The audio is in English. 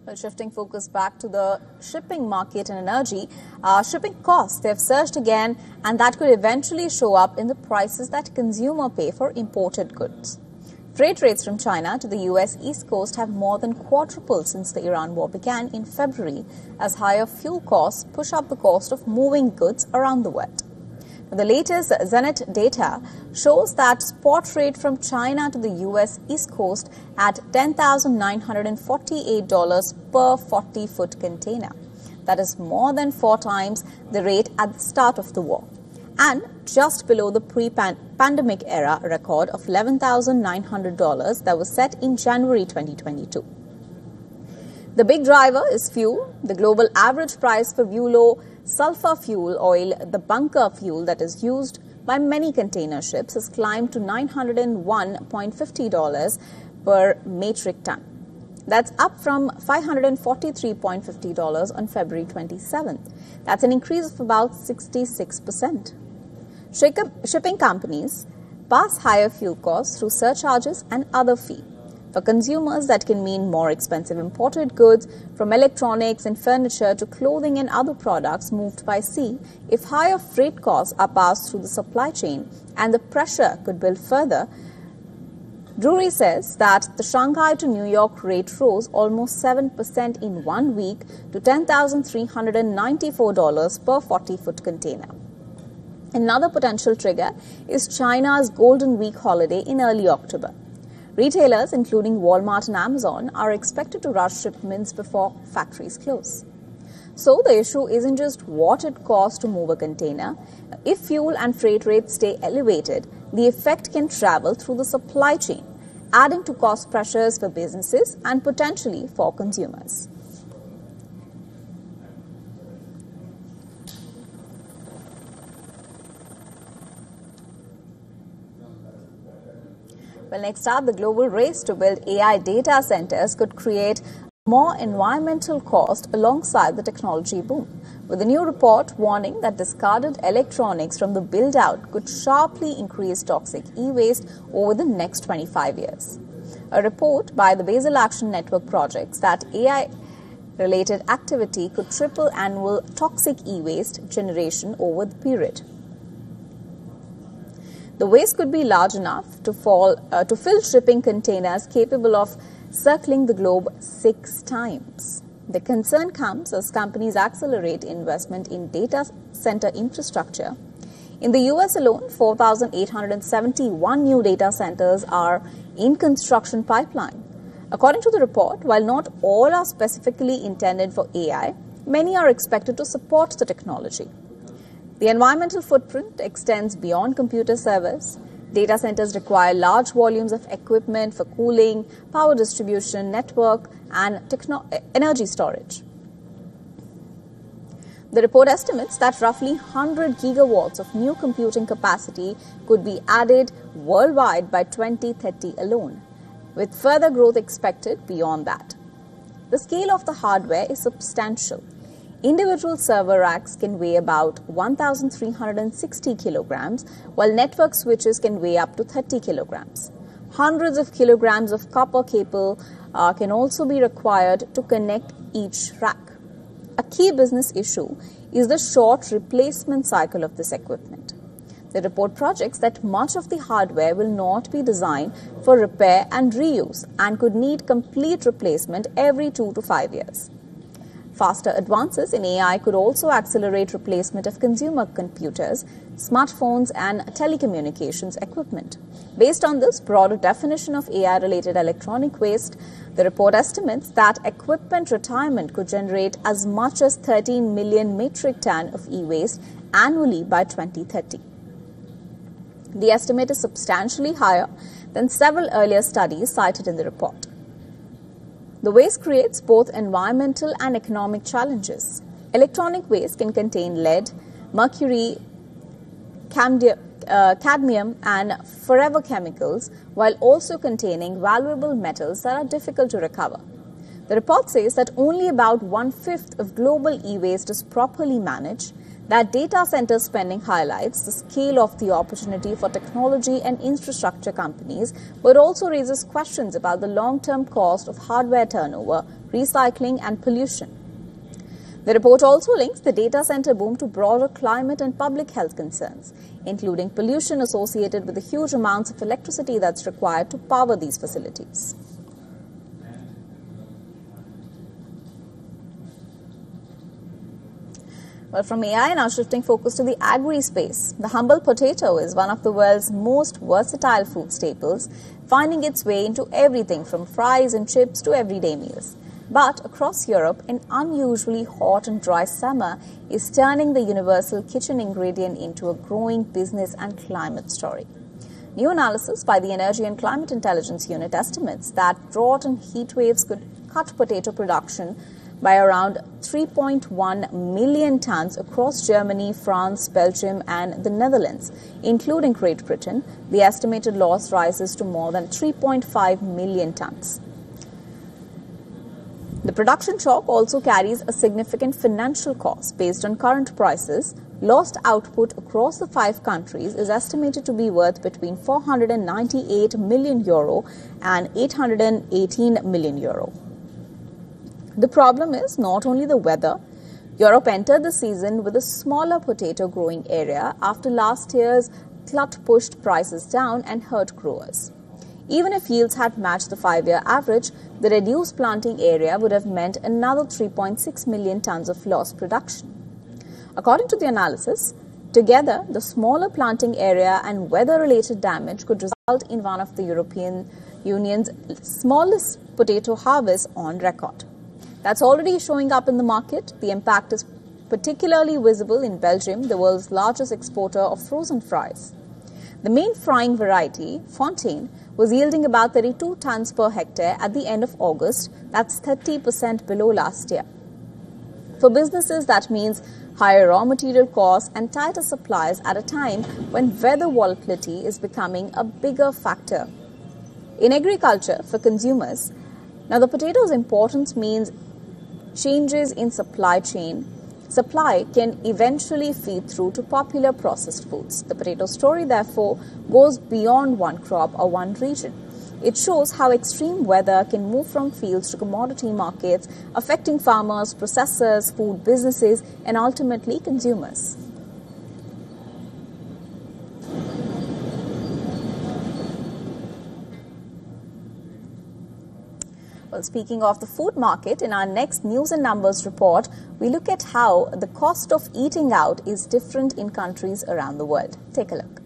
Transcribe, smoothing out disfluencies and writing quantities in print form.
Well, shifting focus back to the shipping market and energy, shipping costs, they've surged again, and that could eventually show up in the prices that consumers pay for imported goods. Freight rates from China to the U.S. East Coast have more than quadrupled since the Iran war began in February, as higher fuel costs push up the cost of moving goods around the world. The latest Zenit data shows that spot rate from China to the U.S. East Coast at $10,948 per 40-foot container. That is more than 4 times the rate at the start of the war, and just below the pre-pandemic era record of $11,900 that was set in January 2022. The big driver is fuel. The global average price for Bulo sulfur fuel oil, the bunker fuel that is used by many container ships, has climbed to $901.50 per metric ton. That's up from $543.50 on February 27th. That's an increase of about 66%. Shipping companies pass higher fuel costs through surcharges and other fees. For consumers, that can mean more expensive imported goods, from electronics and furniture to clothing and other products moved by sea, if higher freight costs are passed through the supply chain, and the pressure could build further. Drewry says that the Shanghai to New York rate rose almost 7% in 1 week to $10,394 per 40-foot container. Another potential trigger is China's Golden Week holiday in early October. Retailers, including Walmart and Amazon, are expected to rush shipments before factories close. So the issue isn't just what it costs to move a container. If fuel and freight rates stay elevated, the effect can travel through the supply chain, adding to cost pressures for businesses and potentially for consumers. Well, next up, the global race to build AI data centers could create more environmental cost alongside the technology boom, with a new report warning that discarded electronics from the build-out could sharply increase toxic e-waste over the next 25 years. A report by the Basel Action Network projects that AI-related activity could triple annual toxic e-waste generation over the period. The waste could be large enough to fill shipping containers capable of circling the globe 6 times. The concern comes as companies accelerate investment in data center infrastructure. In the U.S. alone, 4,871 new data centers are in construction pipeline. According to the report, while not all are specifically intended for AI, many are expected to support the technology. The environmental footprint extends beyond computer servers. Data centers require large volumes of equipment for cooling, power distribution, network, and energy storage. The report estimates that roughly 100 gigawatts of new computing capacity could be added worldwide by 2030 alone, with further growth expected beyond that. The scale of the hardware is substantial. Individual server racks can weigh about 1,360 kilograms, while network switches can weigh up to 30 kilograms. Hundreds of kilograms of copper cable can also be required to connect each rack. A key business issue is the short replacement cycle of this equipment. The report projects that much of the hardware will not be designed for repair and reuse and could need complete replacement every 2 to 5 years. Faster advances in AI could also accelerate replacement of consumer computers, smartphones, and telecommunications equipment. Based on this broader definition of AI-related electronic waste, the report estimates that equipment retirement could generate as much as 13 million metric ton of e-waste annually by 2030. The estimate is substantially higher than several earlier studies cited in the report. The waste creates both environmental and economic challenges. Electronic waste can contain lead, mercury, cadmium, and forever chemicals, while also containing valuable metals that are difficult to recover. The report says that only about 1/5 of global e-waste is properly managed. That data center spending highlights the scale of the opportunity for technology and infrastructure companies, but also raises questions about the long-term cost of hardware turnover, recycling and pollution. The report also links the data center boom to broader climate and public health concerns, including pollution associated with the huge amounts of electricity that's required to power these facilities. Well, from AI, now shifting focus to the agri space. The humble potato is one of the world's most versatile food staples, finding its way into everything from fries and chips to everyday meals. But across Europe, an unusually hot and dry summer is turning the universal kitchen ingredient into a growing business and climate story. New analysis by the Energy and Climate Intelligence Unit estimates that drought and heat waves could cut potato production by around 3.1 million tons across Germany, France, Belgium and the Netherlands, including Great Britain. The estimated loss rises to more than 3.5 million tons. The production shock also carries a significant financial cost. Based on current prices, lost output across the 5 countries is estimated to be worth between €498 million and €818 million. The problem is not only the weather. Europe entered the season with a smaller potato growing area after last year's glut pushed prices down and hurt growers. Even if yields had matched the 5-year average, the reduced planting area would have meant another 3.6 million tons of lost production. According to the analysis, together the smaller planting area and weather-related damage could result in one of the European Union's smallest potato harvests on record. That's already showing up in the market. The impact is particularly visible in Belgium, the world's largest exporter of frozen fries. The main frying variety, Fontaine, was yielding about 32 tons per hectare at the end of August. That's 30% below last year. For businesses, that means higher raw material costs and tighter supplies at a time when weather volatility is becoming a bigger factor. In agriculture, for consumers, now the potato's importance means changes in supply chain. Supply can eventually feed through to popular processed foods. The potato story, therefore, goes beyond one crop or one region. It shows how extreme weather can move from fields to commodity markets, affecting farmers, processors, food businesses, and ultimately consumers. Well, speaking of the food market, in our next News and Numbers report, we look at how the cost of eating out is different in countries around the world. Take a look.